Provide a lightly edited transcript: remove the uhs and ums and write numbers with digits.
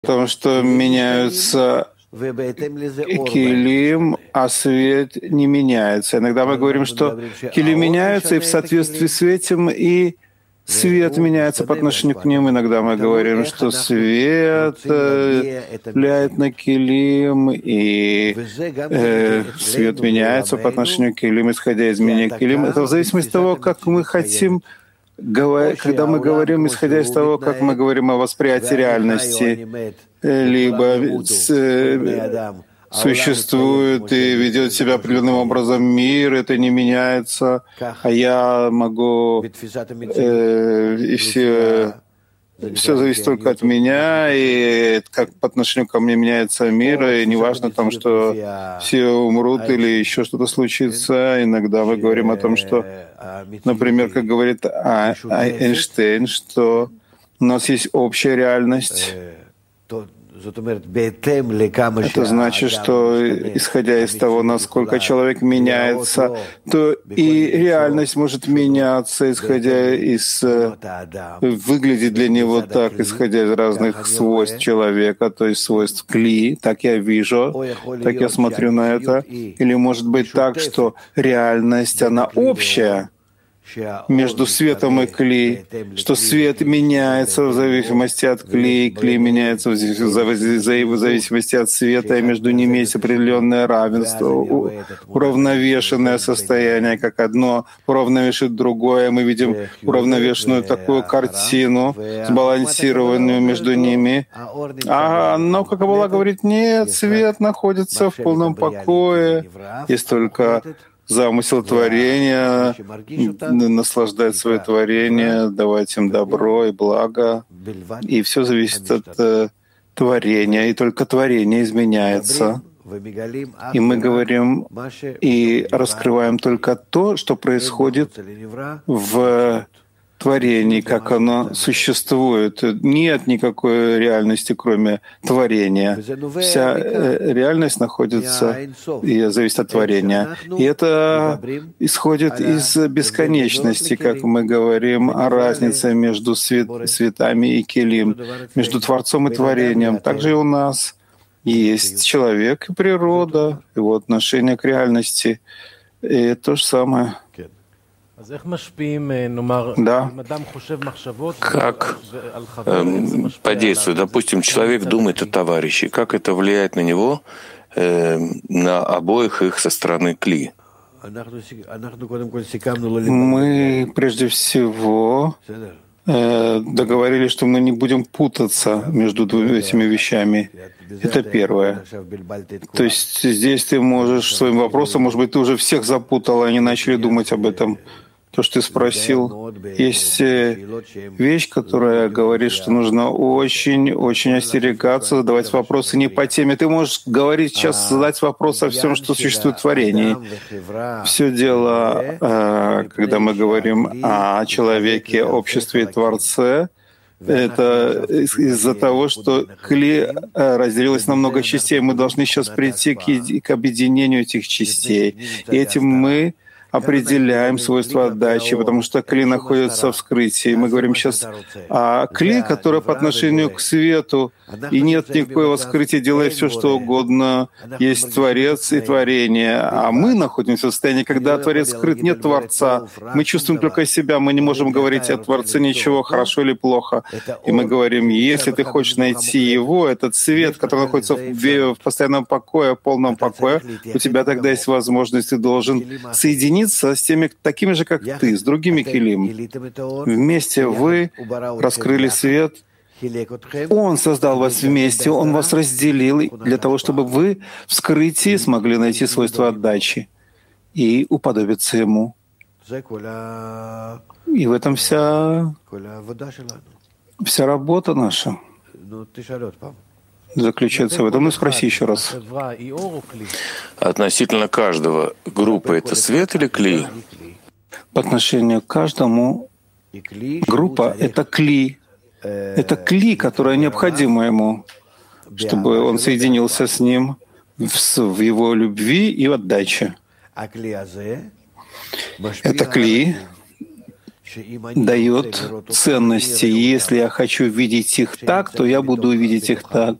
Потому что меняются килим, а свет не меняется. Иногда мы говорим, что килим меняются, и в соответствии с этим и свет меняется по отношению к ним. Иногда мы говорим, что свет влияет на килим, и свет меняется по отношению к килим, исходя из изменения килим. Это в зависимости от того, как мы хотим, когда мы говорим, исходя из того, как мы говорим о восприятии реальности, либо существует и ведет себя определенным образом мир, это не меняется, а я могу, и все зависит только от меня, и как по отношению ко мне меняется мир, и неважно там, что все умрут или еще что-то случится. Иногда мы говорим о том, что, например, как говорит Эйнштейн, что у нас есть общая реальность. Это значит, что, исходя из того, насколько человек меняется, то и реальность может меняться, исходя из... Выглядит для него так, исходя из разных свойств человека, то есть свойств кли, так я вижу, так я смотрю на это. Или может быть так, что реальность, она общая между светом и кли, что свет меняется в зависимости от кли, кли меняется в зависимости от света, и между ними есть определенное равенство, уравновешенное состояние, как одно уравновешивает другое. Мы видим уравновешенную такую картину, сбалансированную между ними. Но, как Аббала говорит, нет, свет находится в полном покое, есть только замысел творения, наслаждать свое творение, давать им добро и благо. И все зависит от творения, и только творение изменяется. И мы говорим и раскрываем только то, что происходит в творении, как оно существует. Нет никакой реальности, кроме творения. Вся реальность находится и зависит от творения. И это исходит из бесконечности, как мы говорим, о разнице между светами и килим, между Творцом и творением. Также и у нас есть человек и природа, его отношение к реальности. И то же самое. Да. Как подействует? Допустим, человек думает о товарище. Как это влияет на него, на обоих их со стороны кли? Мы прежде всего договорились, что мы не будем путаться между этими вещами. Это первое. То есть здесь ты можешь своим вопросом, может быть, ты уже всех запутал, и они начали думать об этом. То, что ты спросил, есть вещь, которая говорит, что нужно очень остерегаться, задавать вопросы не по теме. Ты можешь говорить сейчас, задать вопрос о всем, что существует в творении. Все дело, когда мы говорим о человеке, обществе и Творце, это из-за того, что кли разделилась на много частей. Мы должны сейчас прийти к объединению этих частей. И этим мы определяем свойства отдачи, потому что кли находится в скрытии. Мы говорим сейчас о кли, которое по отношению к свету, и нет никакого скрытия, делай все, что угодно. Есть Творец и творение. А мы находимся в состоянии, когда Творец скрыт, нет Творца. Мы чувствуем только себя, мы не можем говорить о Творце ничего, хорошо или плохо. И мы говорим, если ты хочешь найти Его, этот свет, который находится в постоянном покое, в полном покое, у тебя тогда есть возможность, ты должен соединиться с теми, такими же, как ты, с другими килим. Вместе вы раскрыли свет. Он создал вас вместе, Он вас разделил для того, чтобы вы в скрытии смогли найти свойства отдачи и уподобиться Ему. И в этом вся работа наша заключается в этом. Ну, спроси еще раз. Относительно каждого группа — это свет или кли? По отношению к каждому группа — это кли. Это кли, которое необходимо ему, чтобы он соединился с ним в его любви и в отдаче. Это кли, дает ценности. И если я хочу видеть их так, то я буду видеть их так.